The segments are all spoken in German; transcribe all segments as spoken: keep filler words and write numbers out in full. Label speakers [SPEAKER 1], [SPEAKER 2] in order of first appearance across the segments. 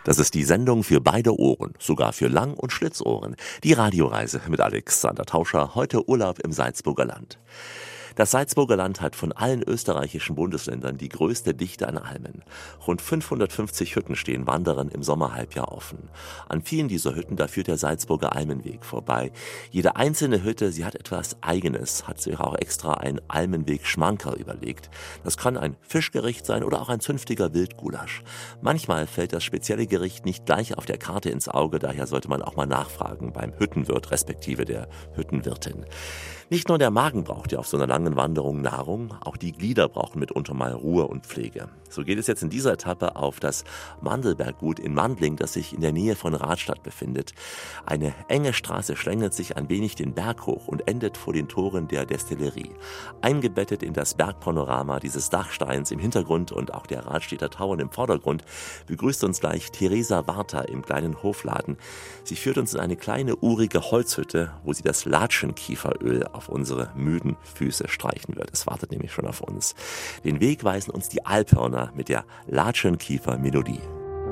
[SPEAKER 1] Das ist die Sendung für beide Ohren, sogar für Lang- und Schlitzohren. Die Radioreise mit Alexander Tauscher, heute Urlaub im Salzburger Land. Das Salzburger Land hat von allen österreichischen Bundesländern die größte Dichte an Almen. Rund fünfhundertfünfzig Hütten stehen Wanderern im Sommerhalbjahr offen. An vielen dieser Hütten, da führt der Salzburger Almenweg vorbei. Jede einzelne Hütte, sie hat etwas Eigenes, hat sich auch extra ein Almenweg-Schmankerl überlegt. Das kann ein Fischgericht sein oder auch ein zünftiger Wildgulasch. Manchmal fällt das spezielle Gericht nicht gleich auf der Karte ins Auge, daher sollte man auch mal nachfragen beim Hüttenwirt respektive der Hüttenwirtin. Nicht nur der Magen braucht ja auf so einer langen Wanderung Nahrung, auch die Glieder brauchen mitunter mal Ruhe und Pflege. So geht es jetzt in dieser Etappe auf das Mandelberggut in Mandling, das sich in der Nähe von Radstadt befindet. Eine enge Straße schlängelt sich ein wenig den Berg hoch und endet vor den Toren der Destillerie. Eingebettet in das Bergpanorama dieses Dachsteins im Hintergrund und auch der Radstädter Tauern im Vordergrund begrüßt uns gleich Theresa Warta im kleinen Hofladen. Sie führt uns in eine kleine urige Holzhütte, wo sie das Latschenkieferöl auf unsere müden Füße streichen wird. Es wartet nämlich schon auf uns. Den Weg weisen uns die Alphörner mit der Latschenkiefer-Melodie.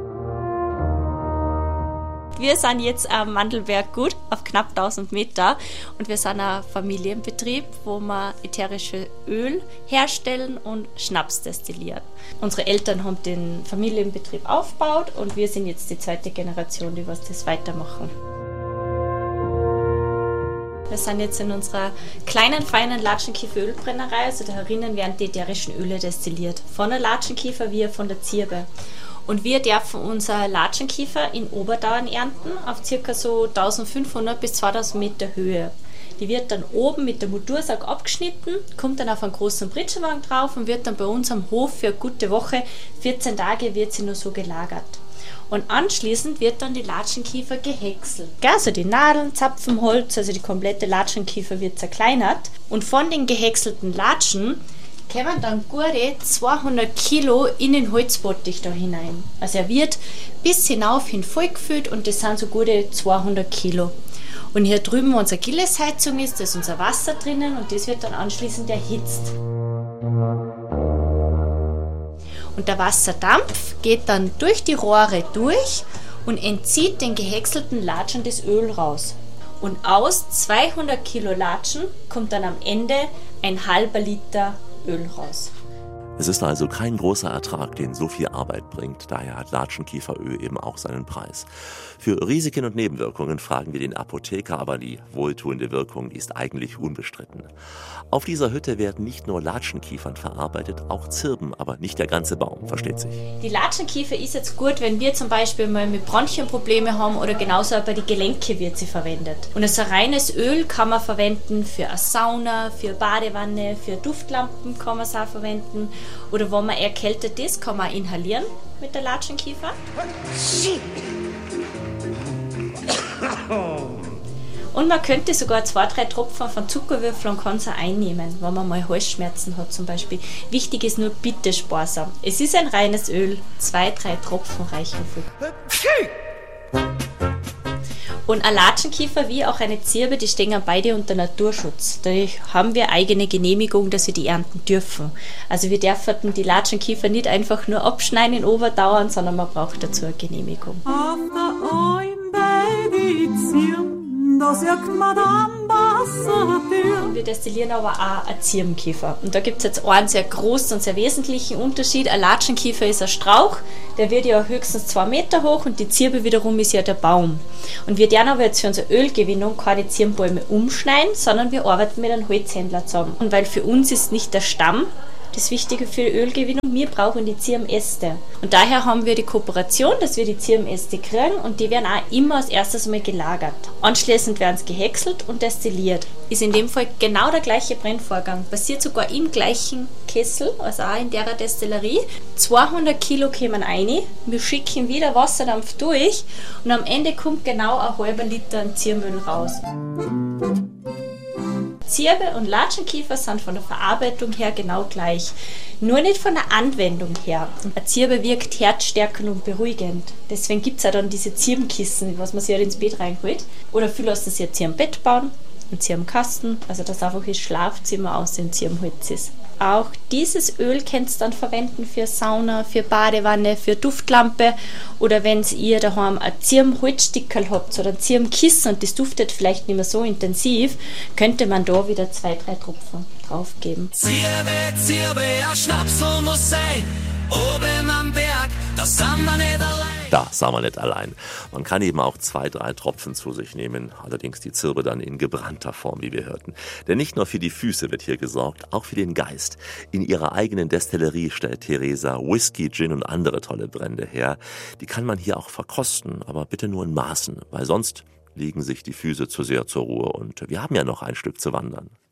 [SPEAKER 2] Wir sind jetzt am Mandelberggut auf knapp tausend Meter und wir sind ein Familienbetrieb, wo wir ätherische Öl herstellen und Schnaps destillieren. Unsere Eltern haben den Familienbetrieb aufgebaut und wir sind jetzt die zweite Generation, die was das weitermachen. Wir sind jetzt in unserer kleinen, feinen Latschenkiefer-Ölbrennerei, also da herinnen werden die ätherischen Öle destilliert. Von der Latschenkiefer wie von der Zirbe. Und wir dürfen unser Latschenkiefer in Oberdauern ernten, auf ca. so eintausendfünfhundert bis zweitausend Meter Höhe. Die wird dann oben mit der Motorsauge abgeschnitten, kommt dann auf einen großen Pritschenwagen drauf und wird dann bei uns am Hof für eine gute Woche, vierzehn Tage, wird sie nur so gelagert. Und anschließend wird dann die Latschenkiefer gehäckselt. Also die Nadeln, Zapfenholz, also die komplette Latschenkiefer wird zerkleinert. Und von den gehäckselten Latschen kommen dann gute zweihundert Kilo in den Holzbottich da hinein. Also er wird bis hinauf hin vollgefüllt und das sind so gute zweihundert Kilo. Und hier drüben, wo unsere Gillesheizung ist, da ist unser Wasser drinnen und das wird dann anschließend erhitzt. Und der Wasserdampf geht dann durch die Rohre durch und entzieht den gehäckselten Latschen das Öl raus. Und aus zweihundert Kilo Latschen kommt dann am Ende ein halber Liter Öl raus.
[SPEAKER 1] Es ist also kein großer Ertrag, den so viel Arbeit bringt. Daher hat Latschenkieferöl eben auch seinen Preis. Für Risiken und Nebenwirkungen fragen wir den Apotheker, aber die wohltuende Wirkung, die ist eigentlich unbestritten. Auf dieser Hütte werden nicht nur Latschenkiefern verarbeitet, auch Zirben, aber nicht der ganze Baum, versteht sich.
[SPEAKER 2] Die Latschenkiefer ist jetzt gut, wenn wir zum Beispiel mal mit Bronchienprobleme haben oder genauso auch bei den Gelenken wird sie verwendet. Und das reines Öl kann man verwenden für eine Sauna, für eine Badewanne, für Duftlampen kann man es auch verwenden. Oder wenn man erkältet ist, kann man inhalieren mit der Latschenkiefer. Und man könnte sogar zwei, drei Tropfen von Zuckerwürfel und kann es einnehmen, wenn man mal Halsschmerzen hat zum Beispiel. Wichtig ist nur bitte sparsam. Es ist ein reines Öl, zwei, drei Tropfen reichen für. Und ein Latschenkiefer wie auch eine Zirbe, die stehen beide unter Naturschutz. Da haben wir eigene Genehmigung, dass wir die ernten dürfen. Also wir dürfen die Latschenkiefer nicht einfach nur abschneiden in Oberdauern, sondern man braucht dazu eine Genehmigung. Und wir destillieren aber auch einen Zirbenkiefer. Und da gibt es jetzt einen sehr großen und sehr wesentlichen Unterschied. Ein Latschenkiefer ist ein Strauch, der wird ja höchstens zwei Meter hoch und die Zirbe wiederum ist ja der Baum. Und wir dürfen aber jetzt für unsere Ölgewinnung keine Zirbenbäume umschneiden, sondern wir arbeiten mit einem Holzhändler zusammen. Und weil für uns ist nicht der Stamm das Wichtige für die Ölgewinnung, wir brauchen die Zirbenäste. Und daher haben wir die Kooperation, dass wir die Zirbenäste kriegen und die werden auch immer als erstes mal gelagert. Anschließend werden sie gehäckselt und destilliert. Ist in dem Fall genau der gleiche Brennvorgang. Passiert sogar im gleichen Kessel, also auch in der Destillerie. zweihundert Kilo kommen rein, wir schicken wieder Wasserdampf durch und am Ende kommt genau ein halber Liter an Zirbenöl raus. Zirbe und Latschenkiefer sind von der Verarbeitung her genau gleich, nur nicht von der Anwendung her. Eine Zirbe wirkt herzstärkend und beruhigend. Deswegen gibt es auch dann diese Zirbenkissen, was man sich halt ins Bett reinholt. Oder viele lassen sich ein Zirbenbett bauen einen Zirbenkasten, also dass einfach das Schlafzimmer aus dem Zirbenholz ist. Auch dieses Öl könnt ihr dann verwenden für Sauna, für Badewanne, für Duftlampe oder wenn ihr daheim ein Zirbenholzstickerl habt oder ein Zirbenkissen und das duftet vielleicht nicht mehr so intensiv, könnte man da wieder zwei, drei Tropfen draufgeben.
[SPEAKER 3] Zirbe, Zirbe, ein Schnapsel muss sein, oben am Berg, das sind wir nicht allein.
[SPEAKER 1] Da sind wir nicht allein. Man kann eben auch zwei, drei Tropfen zu sich nehmen, allerdings die Zirbe dann in gebrannter Form, wie wir hörten. Denn nicht nur für die Füße wird hier gesorgt, auch für den Geist. In ihrer eigenen Destillerie stellt Theresa Whisky, Gin und andere tolle Brände her. Die kann man hier auch verkosten, aber bitte nur in Maßen, weil sonst legen sich die Füße zu sehr zur Ruhe und wir haben ja noch ein Stück zu wandern.